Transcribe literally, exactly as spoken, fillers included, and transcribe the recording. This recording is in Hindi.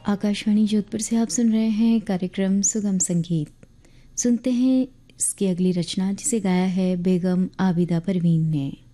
आकाशवाणी जोधपुर से आप सुन रहे हैं कार्यक्रम सुगम संगीत। सुनते हैं इसकी अगली रचना जिसे गाया है बेगम आबिदा परवीन ने।